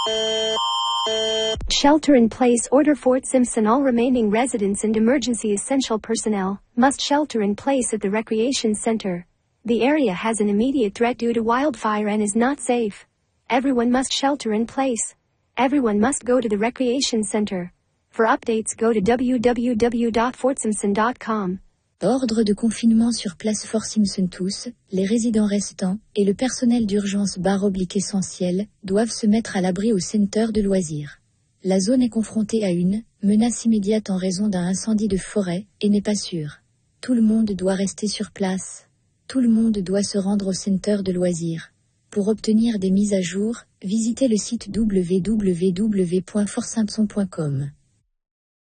Shelter-in-place order. Fort Simpson. All remaining residents and emergency essential personnel must shelter in place at the recreation center. The area has an immediate threat due to wildfire and is not safe. Everyone must shelter in place. Everyone must go to the recreation center. For updates, go to www.fortsimpson.com. Ordre de confinement sur place Fort Simpson. Tous, les résidents restants, et le personnel d'urgence /essentiel, doivent se mettre à l'abri au centre de loisirs. La zone est confrontée à une menace immédiate en raison d'un incendie de forêt, et n'est pas sûre. Tout le monde doit rester sur place. Tout le monde doit se rendre au centre de loisirs. Pour obtenir des mises à jour, visitez le site www.fortsimpson.com.